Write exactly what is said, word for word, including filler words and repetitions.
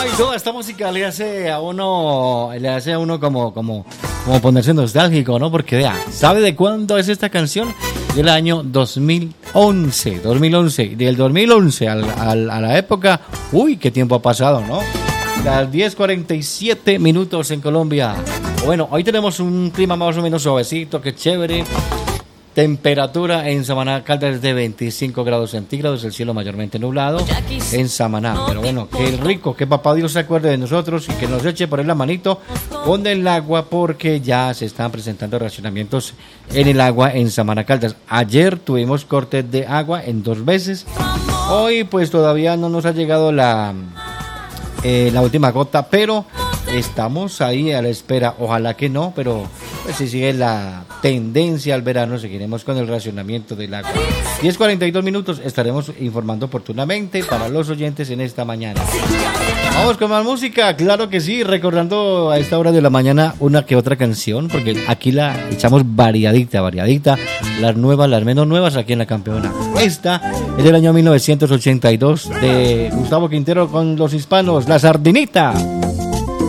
Ay, toda esta música le hace a uno, le hace a uno como, como, como ponerse nostálgico, ¿no? Porque vea, ¿sabe de cuándo es esta canción? Del año dos mil once, dos mil once, del dos mil once al, al, a la época, uy, qué tiempo ha pasado, ¿no? Las diez cuarenta y siete minutos en Colombia. Bueno, hoy tenemos un clima más o menos suavecito, que chévere. Temperatura en Samaná Caldas de veinticinco grados centígrados, el cielo mayormente nublado en Samaná. Pero bueno, qué rico, que papá Dios se acuerde de nosotros y que nos eche por ahí la manito con el agua, porque ya se están presentando racionamientos en el agua en Samaná Caldas. Ayer tuvimos cortes de agua en dos veces. Hoy pues todavía no nos ha llegado la, eh, la última gota, pero estamos ahí a la espera. Ojalá que no, pero pues si sigue la tendencia al verano, seguiremos con el racionamiento del agua. diez cuarenta y dos minutos, estaremos informando oportunamente para los oyentes en esta mañana. Vamos con más música, claro que sí, recordando a esta hora de la mañana una que otra canción, porque aquí la echamos variadita, variadita, las nuevas, las menos nuevas aquí en la campeona. Esta es del año mil novecientos ochenta y dos de Gustavo Quintero con Los Hispanos, La Sardinita.